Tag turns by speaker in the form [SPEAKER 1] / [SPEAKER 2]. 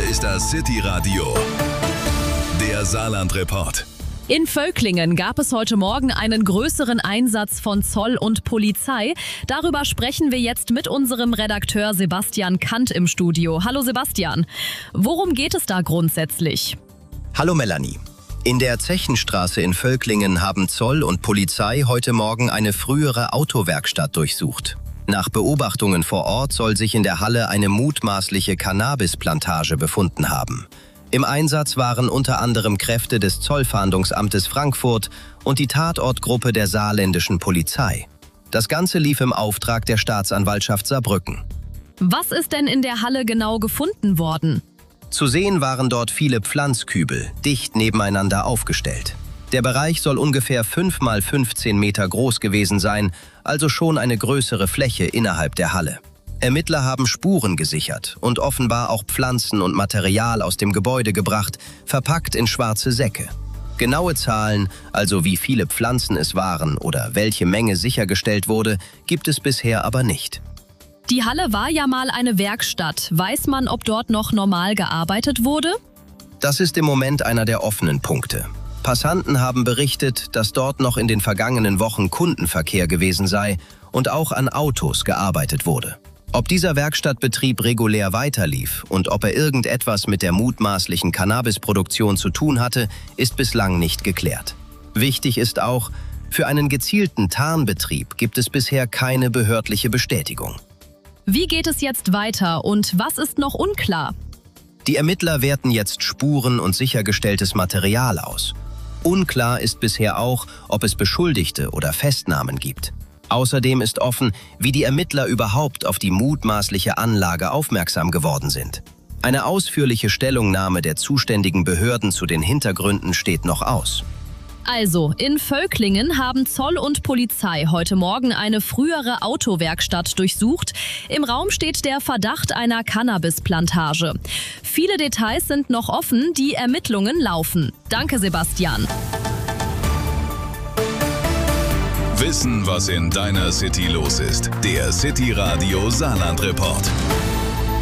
[SPEAKER 1] ist das City Radio, der Saarland-Report.
[SPEAKER 2] In Völklingen gab es heute Morgen einen größeren Einsatz von Zoll und Polizei. Darüber sprechen wir jetzt mit unserem Redakteur Sebastian Kant im Studio. Hallo Sebastian, worum geht es da grundsätzlich?
[SPEAKER 3] Hallo Melanie. In der Zechenstraße in Völklingen haben Zoll und Polizei heute Morgen eine frühere Autowerkstatt durchsucht. Nach Beobachtungen vor Ort soll sich in der Halle eine mutmaßliche Cannabisplantage befunden haben. Im Einsatz waren unter anderem Kräfte des Zollfahndungsamtes Frankfurt und die Tatortgruppe der saarländischen Polizei. Das Ganze lief im Auftrag der Staatsanwaltschaft Saarbrücken.
[SPEAKER 2] Was ist denn in der Halle genau gefunden worden?
[SPEAKER 3] Zu sehen waren dort viele Pflanzkübel, dicht nebeneinander aufgestellt. Der Bereich soll ungefähr 5 mal 15 Meter groß gewesen sein, also schon eine größere Fläche innerhalb der Halle. Ermittler haben Spuren gesichert und offenbar auch Pflanzen und Material aus dem Gebäude gebracht, verpackt in schwarze Säcke. Genaue Zahlen, also wie viele Pflanzen es waren oder welche Menge sichergestellt wurde, gibt es bisher aber nicht.
[SPEAKER 2] Die Halle war ja mal eine Werkstatt. Weiß man, ob dort noch normal gearbeitet wurde?
[SPEAKER 3] Das ist im Moment einer der offenen Punkte. Passanten haben berichtet, dass dort noch in den vergangenen Wochen Kundenverkehr gewesen sei und auch an Autos gearbeitet wurde. Ob dieser Werkstattbetrieb regulär weiterlief und ob er irgendetwas mit der mutmaßlichen Cannabisproduktion zu tun hatte, ist bislang nicht geklärt. Wichtig ist auch, für einen gezielten Tarnbetrieb gibt es bisher keine behördliche Bestätigung.
[SPEAKER 2] Wie geht es jetzt weiter und was ist noch unklar?
[SPEAKER 3] Die Ermittler werten jetzt Spuren und sichergestelltes Material aus. Unklar ist bisher auch, ob es Beschuldigte oder Festnahmen gibt. Außerdem ist offen, wie die Ermittler überhaupt auf die mutmaßliche Anlage aufmerksam geworden sind. Eine ausführliche Stellungnahme der zuständigen Behörden zu den Hintergründen steht noch aus.
[SPEAKER 2] Also, in Völklingen haben Zoll und Polizei heute Morgen eine frühere Autowerkstatt durchsucht. Im Raum steht der Verdacht einer Cannabisplantage. Viele Details sind noch offen, die Ermittlungen laufen. Danke, Sebastian.
[SPEAKER 1] Wissen, was in deiner City los ist. Der City Radio Saarland-Report.